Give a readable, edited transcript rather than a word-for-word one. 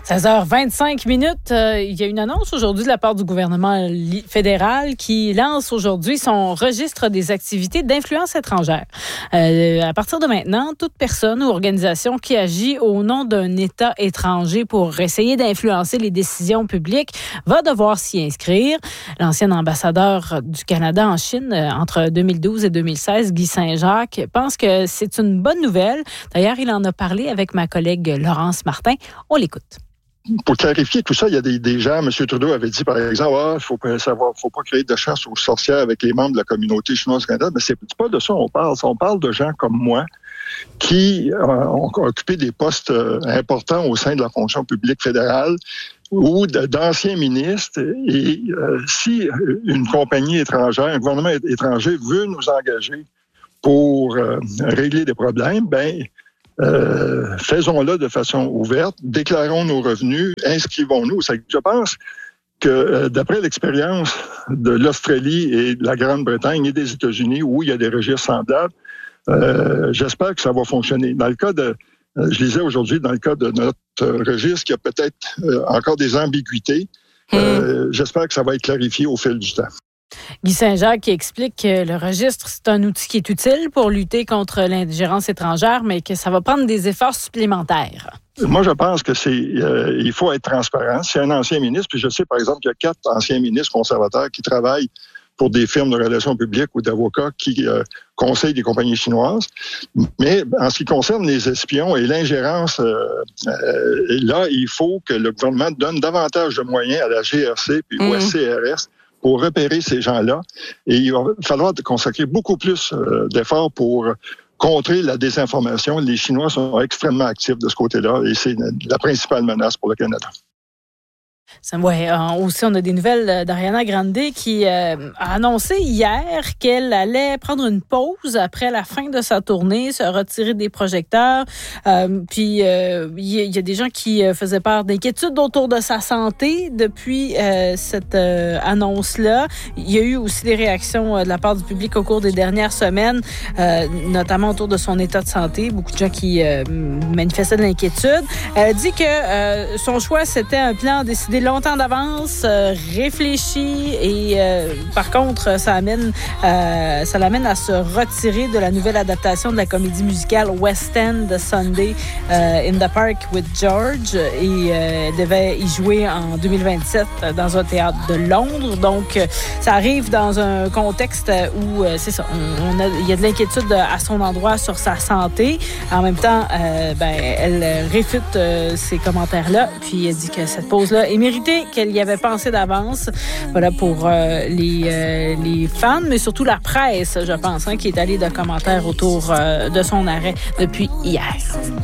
16h25. Il y a une annonce aujourd'hui de la part du gouvernement fédéral qui lance aujourd'hui son registre des activités d'influence étrangère. À partir de maintenant, toute personne ou organisation qui agit au nom d'un État étranger pour essayer d'influencer les décisions publiques va devoir s'y inscrire. L'ancien ambassadeur du Canada en Chine entre 2012 et 2016, Guy Saint-Jacques, pense que c'est une bonne nouvelle. D'ailleurs, il en a parlé avec ma collègue Laurence Martin. On l'écoute. Pour clarifier tout ça, il y a des gens, M. Trudeau avait dit, par exemple, faut pas créer de chasse aux sorcières avec les membres de la communauté chinoise du Canada, mais c'est pas de ça on parle. On parle de gens comme moi qui ont occupé des postes importants au sein de la fonction publique fédérale ou d'anciens ministres. Et si une compagnie étrangère, un gouvernement étranger veut nous engager pour régler des problèmes, faisons-le de façon ouverte, déclarons nos revenus, inscrivons-nous. Je pense que d'après l'expérience de l'Australie et de la Grande-Bretagne et des États-Unis, où il y a des registres semblables, j'espère que ça va fonctionner. Dans le cas je lisais aujourd'hui, dans le cas de notre registre, il y a peut-être encore des ambiguïtés. J'espère que ça va être clarifié au fil du temps. Guy Saint-Jacques qui explique que le registre, c'est un outil qui est utile pour lutter contre l'ingérence étrangère, mais que ça va prendre des efforts supplémentaires. Moi, je pense que il faut être transparent. C'est un ancien ministre, puis je sais, par exemple, qu'il y a 4 anciens ministres conservateurs qui travaillent pour des firmes de relations publiques ou d'avocats qui conseillent des compagnies chinoises. Mais en ce qui concerne les espions et l'ingérence, là, il faut que le gouvernement donne davantage de moyens à la GRC puis au SCRS pour repérer ces gens-là. Et il va falloir consacrer beaucoup plus d'efforts pour contrer la désinformation. Les Chinois sont extrêmement actifs de ce côté-là et c'est la principale menace pour le Canada. Ouais, aussi, on a des nouvelles d'Ariana Grande qui a annoncé hier qu'elle allait prendre une pause après la fin de sa tournée, se retirer des projecteurs. Puis, il y a des gens qui faisaient part d'inquiétudes autour de sa santé depuis cette annonce-là. Il y a eu aussi des réactions de la part du public au cours des dernières semaines, notamment autour de son état de santé. Beaucoup de gens qui manifestaient de l'inquiétude. Elle a dit que son choix, c'était un plan décidé longtemps d'avance, réfléchi et par contre, ça l'amène à se retirer de la nouvelle adaptation de la comédie musicale West End de Sunday in the Park with George et elle devait y jouer en 2027 dans un théâtre de Londres. Donc, ça arrive dans un contexte où, c'est ça, il y a de l'inquiétude à son endroit sur sa santé. En même temps, elle réfute ces commentaires-là puis elle dit que cette pause-là est méritée, qu'elle y avait pensé d'avance. Voilà pour les fans, mais surtout la presse, je pense, qui est allée de commentaires autour de son arrêt depuis hier.